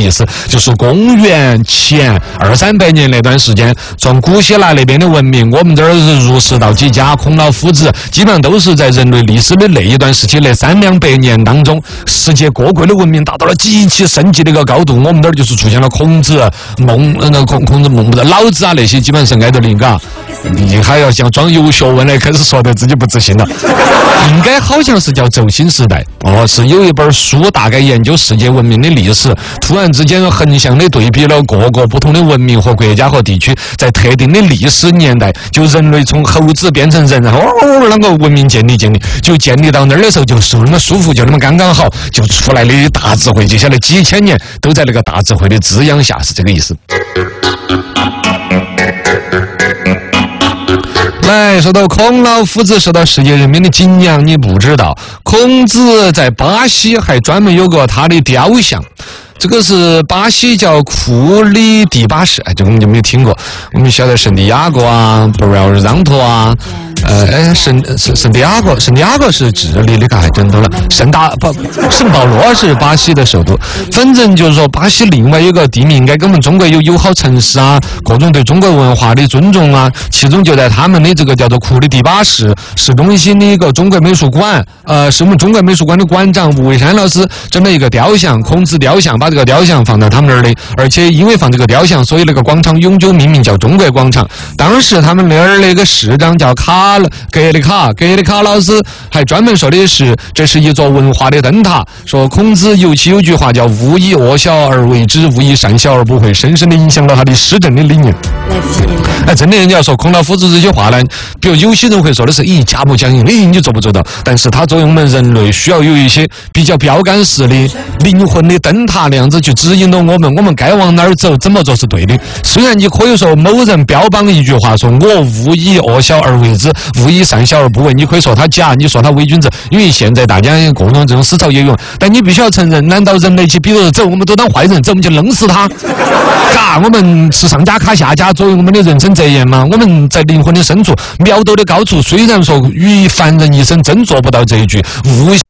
历史，就是公元前200-300年那段时间，从古希腊那边的文明，我们这儿儒释道几家，孔老夫子，基本上都是在人类历史的那一段时期，那300-200年当中，世界各国的文明达到了极其升级的一个高度。我们这儿就是出现了孔子、孔子、老子啊那些，基本上是挨着零，嘎。你还要像装有学问的，开始说的自己不自信了。应该好像是叫轴心时代哦，是有一本书大概研究世界文明的历史，突然之间横向的对比了各个不同的文明和国家和地区在特定的历史年代，就人类从猴子变成人，然后那个文明建立，就建立到那儿的时候，就是那么舒服，就那么刚刚好，就出来的大智慧，接下来几千年都在那个大智慧的滋养下，是这个意思。来说到孔老夫子受到世界人民的敬仰，你不知道，孔子在巴西还专门有个他的雕像。这个是巴西叫库里蒂巴市，这个我们就没有听过。我们晓得圣地亚哥啊，布尔让托啊，圣地亚哥是智利的，还真多了。圣保罗是巴西的首都。反正就是说，巴西另外一个地名应该跟我们中国有友好城市啊，各种对中国文化的尊重啊。其中就在他们的这个叫做库里蒂巴市市中心的一个中国美术馆，是我们中国美术馆的馆长吴伟山老师整了一个雕像，孔子雕像，把这个雕像放在他们那儿的，而且因为放这个雕像，所以那个广场永久命名叫中国广场。当时他们那儿那个市长叫格里卡老师还专门说的是，这是一座文化的灯塔。说孔子尤其有句话叫“勿以恶小而为之，勿以善小而不为”，深深的影响了他的施政的理念。真的，人家说孔老夫子这些话呢，比如有些人会说的是“假不讲义”，你做不做到？但是他作为我们人类需要有一些比较标杆式的灵魂的灯塔那样子去指引到我们该往哪儿走，怎么做是对的。虽然你可以说某人标榜一句话，说我勿以恶小而为之，勿以善小而不为，你可以说他假，你说他伪君子，因为现在大家各种这种思潮也有，但你必须要承认，难道人类去比如走，我们都当坏人，走我们就弄死他？我们是上家卡下家，作为我们的人生责任吗？我们在灵魂的深处、苗头的高处，虽然说与凡人一生真做不到这一句勿